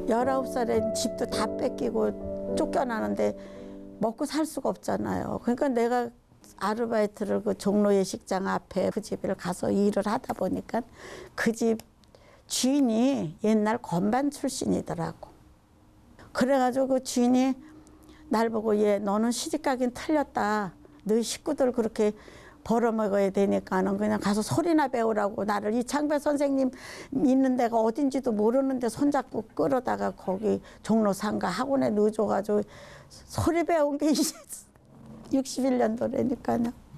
19살에 집도 다 뺏기고 쫓겨나는데 먹고 살 수가 없잖아요. 그러니까 내가 아르바이트를 그 종로 예식장 앞에 그 집에 가서 일을 하다 보니까 그 집 주인이 옛날 건반 출신이더라고. 그래가지고 그 주인이 날 보고 얘 너는 시집가긴 틀렸다. 너희 식구들 그렇게 벌어먹어야 되니까는 그냥 가서 소리나 배우라고 나를 이창배 선생님 있는 데가 어딘지도 모르는데 손잡고 끌어다가 거기 종로 상가 학원에 넣어줘가지고 소리 배운 게 61년도라니까요.